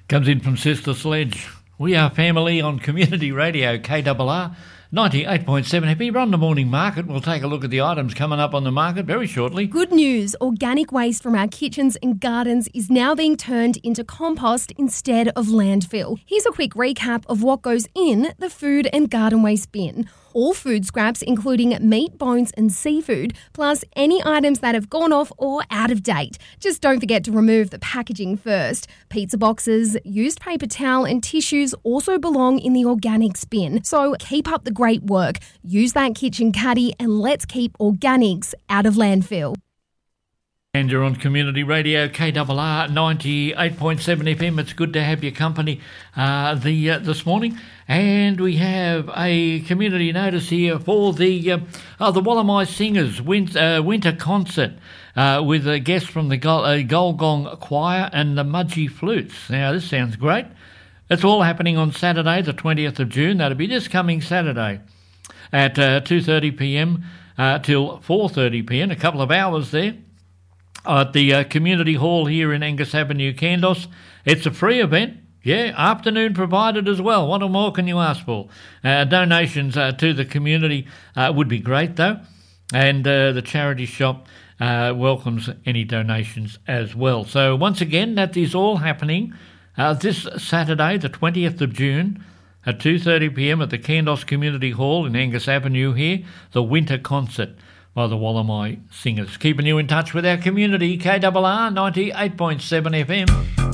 Comes in from Sister Sledge. We are family on Community Radio KRR 98.7 FM. We're on the morning market. We'll take a look at the items coming up on the market very shortly. Good news. Organic waste from our kitchens and gardens is now being turned into compost instead of landfill. Here's a quick recap of what goes in the food and garden waste bin. All food scraps, including meat, bones and seafood, plus any items that have gone off or out of date. Just don't forget to remove the packaging first. Pizza boxes, used paper towel and tissues also belong in the organics bin. So keep up the great work. Use that kitchen caddy and let's keep organics out of landfill. And you're on Community Radio KRR 98.7 FM. It's good to have your company this morning. And we have a community notice here for the Wallamai Singers winter concert with a guest from the Golgong Choir and the Mudgee Flutes. Now, this sounds great. It's all happening on Saturday, the 20th of June. That'll be this coming Saturday at 2:30pm till 4:30pm, a couple of hours there at the Community Hall here in Angus Avenue, Kandos. It's a free event. Yeah, afternoon provided as well. What more can you ask for? Donations to the community would be great, though. And the charity shop welcomes any donations as well. So once again, that is all happening this Saturday, the 20th of June, at 2:30pm at the Kandos Community Hall in Angus Avenue here, the winter concert by the Wallamai Singers. Keeping you in touch with our community, KRR 98.7 FM.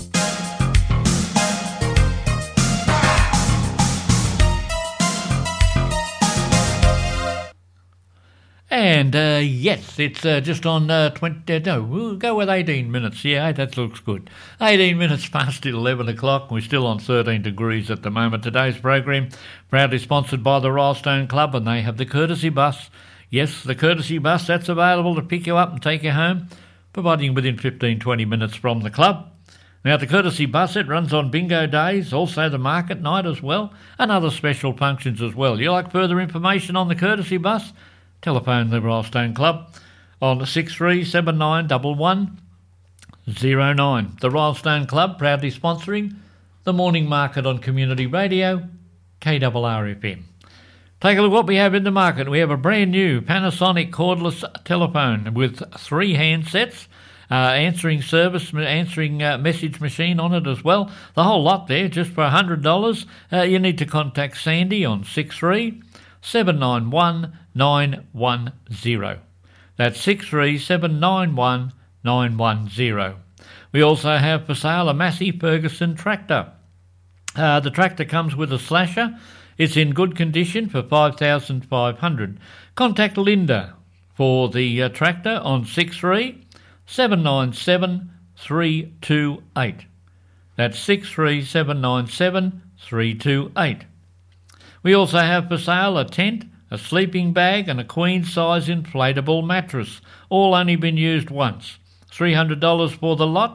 And yes, it's just on 20, no, we'll go with 18 minutes. Yeah, that looks good. 18 minutes past 11 o'clock. We're still on 13 degrees at the moment. Today's program proudly sponsored by the Rylestone Club, and they have the courtesy bus. Yes, the courtesy bus, that's available to pick you up and take you home, providing within 15-20 minutes from the club. Now, the courtesy bus, it runs on bingo days, also the market night as well, and other special functions as well. You like further information on the courtesy bus? Telephone the Rylestone Club on 63791109. The Rylestone Club proudly sponsoring the morning market on Community Radio, KRR FM. Take a look what we have in the market. We have a brand new Panasonic cordless telephone with 3 handsets, answering message machine on it as well. The whole lot there just for $100. You need to contact Sandy on 63791 That's 63791 We also have for sale a Massey Ferguson tractor. The tractor comes with a slasher. It's in good condition for $5,500. Contact Linda for the tractor on 63797 That's 63797 We also have for sale a tent, a sleeping bag and a queen-size inflatable mattress, all only been used once. $300 for the lot.